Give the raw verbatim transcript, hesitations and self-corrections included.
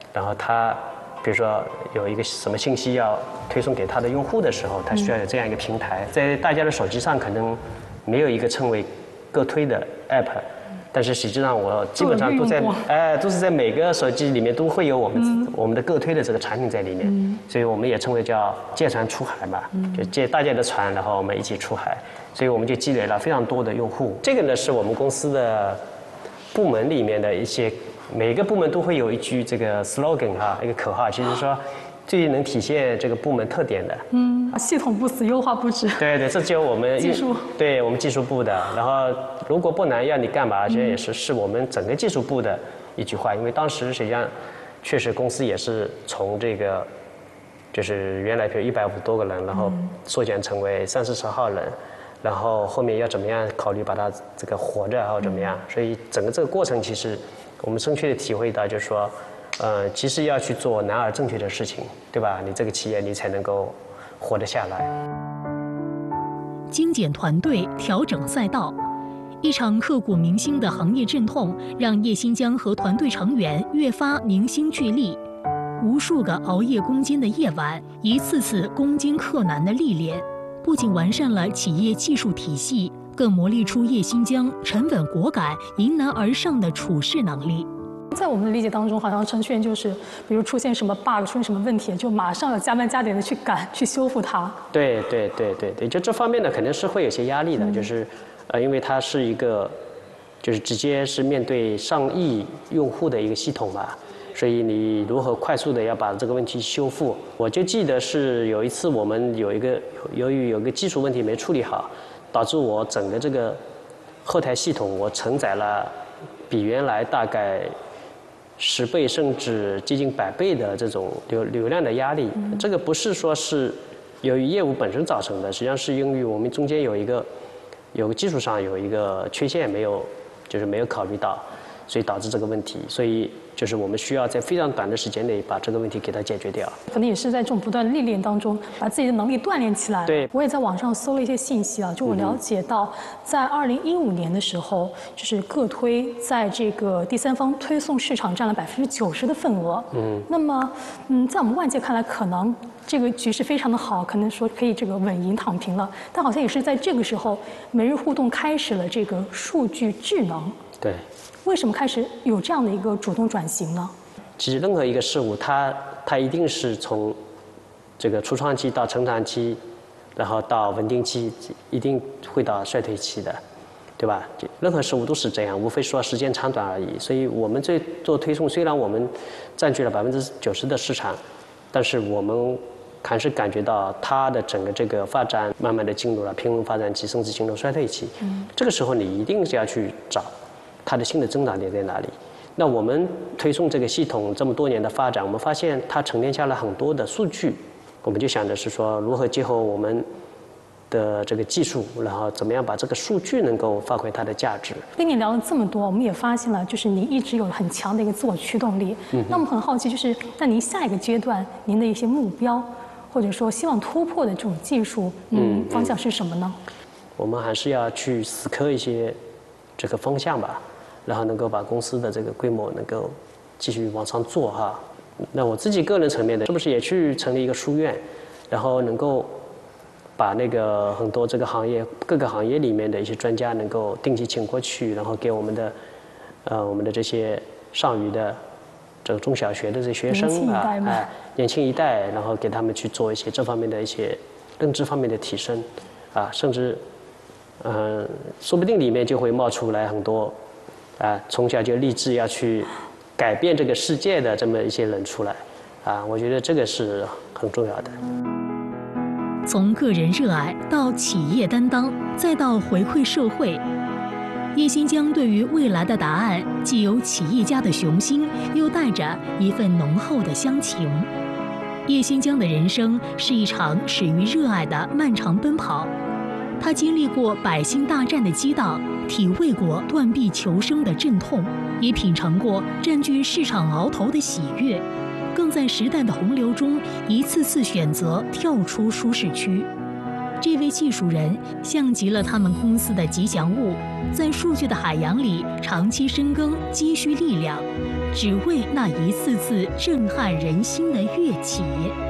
然后他比如说有一个什么信息要推送给他的用户的时候，他需要有这样一个平台。在大家的手机上可能没有一个称为个推的 app， 但是实际上我基本上都在哎都是在每个手机里面都会有我们、嗯、我们的个推的这个产品在里面，嗯、所以我们也称为叫借船出海嘛，嗯、就借大家的船，然后我们一起出海，所以我们就积累了非常多的用户。这个呢是我们公司的部门里面的一些。每个部门都会有一句这个 slogan 哈，一个口号，就是说最能体现这个部门特点的。 嗯，系统不死，优化不止。 对对，这只有我们技术， 对我们技术部的。然后如果不难要你干嘛，其实也是是我们整个技术部的一句话。因为当时实际上确实公司也是从这个就是原来比如一百五十多个人，然后缩减成为三四十号人。然后后面要怎么样考虑把它这个活着，然后怎么样？所以整个这个过程，其实我们深切的体会到，就是说，呃，其实要去做难而正确的事情，对吧？你这个企业你才能够活得下来。 精简团队，调整赛道，一场刻骨铭心的行业阵痛，让叶新疆和团队成员越发凝心聚力。无数个熬夜攻坚的夜晚，一次次攻坚克难的历练。不仅完善了企业技术体系，更磨砺出叶新疆沉稳果敢、迎难而上的处事能力。 在我们的理解当中，好像程序员就是，比如出现什么 bug、出现什么问题，就马上要加班加点的去赶、去修复它。 对对对对对，就这方面呢，肯定是会有些压力的，嗯、就是，呃，因为它是一个，就是直接是面对上亿用户的一个系统吧。所以你如何快速的要把这个问题修复？我就记得是有一次我们有一个由于有个技术问题没处理好，导致我整个这个后台系统我承载了比原来大概十倍甚至接近百倍的这种流流量的压力。嗯、这个不是说是由于业务本身造成的，实际上是因为我们中间有一个有个技术上有一个缺陷没有，就是没有考虑到。所以导致这个问题，所以就是我们需要在非常短的时间内把这个问题给它解决掉。 可能也是在这种不断历练当中，把自己的能力锻炼起来。 对， 我也在网上搜了一些信息啊，就我了解到，在二零一五年的时候，就是个推在这个第三方推送市场占了百分之九十的份额。嗯。那么，嗯，在我们外界看来，可能这个局势非常的好，可能说可以这个稳赢躺平了。但好像也是在这个时候，每日互动开始了这个数据智能。 对。 为什么开始有这样的一个主动转型呢？ 其实任何一个事物，它它一定是从这个初创期到成长期，然后到稳定期，一定会到衰退期的，对吧？任何事物都是这样，无非说时间长短而已。所以我们这做推送，虽然我们占据了百分之九十的市场，但是我们还是感觉到它的整个这个发展慢慢的进入了平稳发展期，甚至进入衰退期。嗯，这个时候你一定是要去找它的新的增长点在哪里。那我们推送这个系统这么多年的发展，我们发现它沉淀下了很多的数据，我们就想的是说如何结合我们的这个技术，然后怎么样把这个数据能够发挥它的价值。 跟你聊了这么多，我们也发现了，就是你一直有很强的一个自我驱动力。嗯，那我们很好奇，就是那您下一个阶段您的一些目标，或者说希望突破的这种技术，嗯，方向是什么呢？ 我们还是要去死磕一些这个方向吧，然后能够把公司的这个规模能够继续往上做哈。那我自己个人层面的，是不是也去成立一个书院，然后能够把那个很多这个行业各个行业里面的一些专家能够定期请过去，然后给我们的呃我们的这些上虞的这个中小学的这些学生啊，哎，年轻一代，然后给他们去做一些这方面的一些认知方面的提升啊，甚至嗯、呃，说不定里面就会冒出来很多啊，从小就立志要去改变这个世界的这么一些人出来啊，我觉得这个是很重要的。 从个人热爱到企业担当，再到回馈社会，叶新疆对于未来的答案既有企业家的雄心，又带着一份浓厚的乡情。叶新疆的人生是一场始于热爱的漫长奔跑，他经历过百姓大战的激荡，体味过断臂求生的阵痛，也品尝过占据市场鳌头的喜悦，更在时代的洪流中一次次选择跳出舒适区。这位技术人像极了他们公司的吉祥物，在数据的海洋里长期深耕，积蓄力量， 只为那一次次震撼人心的跃起。